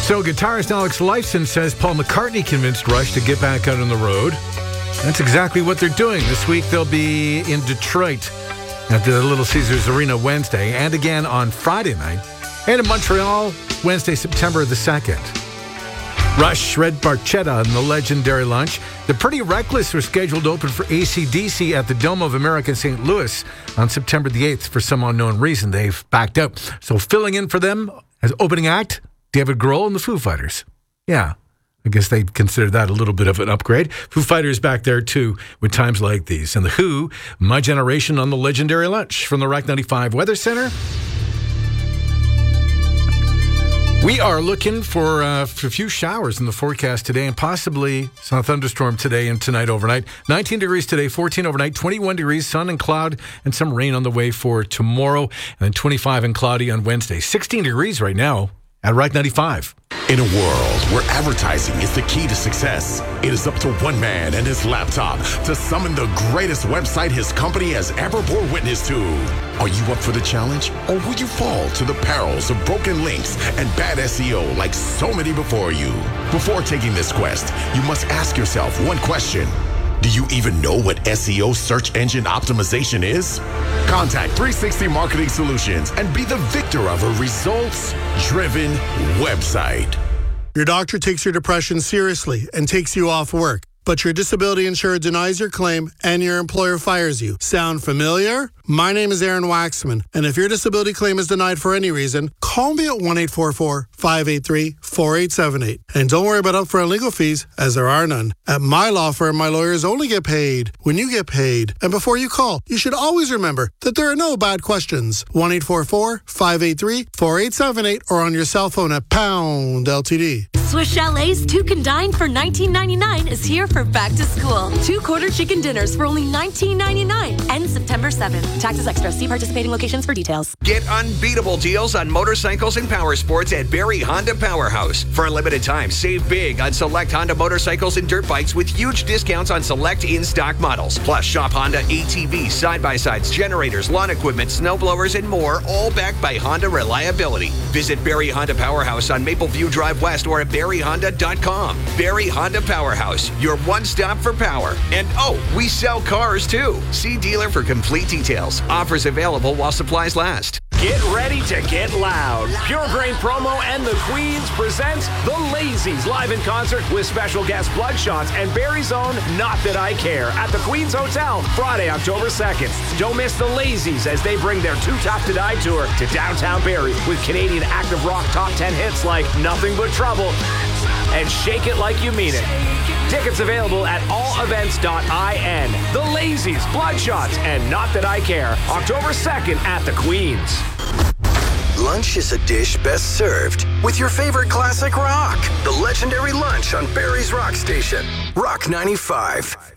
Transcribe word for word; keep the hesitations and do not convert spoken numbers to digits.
So guitarist Alex Lifeson says Paul McCartney convinced Rush to get back out on the road. That's exactly what they're doing. This week they'll be in Detroit at the Little Caesars Arena Wednesday, and again on Friday night, and in Montreal Wednesday, September the second. Rush, Red Barchetta, and the legendary Lunch. The Pretty Reckless are scheduled to open for A C D C at the Dome of America in Saint Louis on September the eighth. For some unknown reason, they've backed out. So filling in for them as opening act, David Grohl and the Foo Fighters. Yeah, I guess they consider that a little bit of an upgrade. Foo Fighters back there, too, with times like these. And The Who, My Generation on the legendary Lunch from the Rock ninety-five Weather Center. We are looking for, uh, for a few showers in the forecast today and possibly some thunderstorm today and tonight overnight. nineteen degrees today, fourteen overnight, twenty-one degrees, sun and cloud, and some rain on the way for tomorrow, and then twenty-five and cloudy on Wednesday. sixteen degrees right now at Rock ninety-five. In a world where advertising is the key to success, it is up to one man and his laptop to summon the greatest website his company has ever bore witness to. Are you up for the challenge? Or will you fall to the perils of broken links and bad S E O like so many before you? Before taking this quest, you must ask yourself one question. Do you even know what S E O search engine optimization is? Contact three sixty Marketing Solutions and be the victor of a results-driven website. Your doctor takes your depression seriously and takes you off work, but your disability insurer denies your claim and your employer fires you. Sound familiar? My name is Aaron Waxman, and if your disability claim is denied for any reason, call me at one eight four four, five eight three, four eight seven eight. And don't worry about upfront legal fees, as there are none. At my law firm, my lawyers only get paid when you get paid. And before you call, you should always remember that there are no bad questions. one eight four four, five eight three, four eight seven eight or on your cell phone at pound L T D. Swiss Chalet's Two Can Dine for nineteen ninety-nine is here for back to school. Two quarter chicken dinners for only nineteen ninety-nine. Ends September seventh. Taxes extra. See participating locations for details. Get unbeatable deals on motorcycles and power sports at Barrie Honda Powerhouse. For a limited time, save big on select Honda motorcycles and dirt bikes with huge discounts on select in-stock models. Plus, shop Honda A T Vs, side-by-sides, generators, lawn equipment, snowblowers, and more, all backed by Honda reliability. Visit Barrie Honda Powerhouse on Maple View Drive West or at barrie honda dot com. Barrie Honda Powerhouse, your one-stop for power. And oh, we sell cars too. See dealer for complete details. Offers available while supplies last. Get ready to get loud. Pure Grain Promo and the Queens present The Lazies live in concert with special guest Bloodshots and Barrie's own Not That I Care at the Queens Hotel Friday, October second. Don't miss The Lazies as they bring their Too Tough to Die tour to downtown Barrie with Canadian active rock top ten hits like Nothing But Trouble and Shake It Like You Mean It. Tickets available at all events dot in. The Lazies, Bloodshots, and Not That I Care, October second at the Queens. Lunch is a dish best served with your favorite classic rock. The legendary Lunch on Barrie's Rock Station. Rock ninety-five.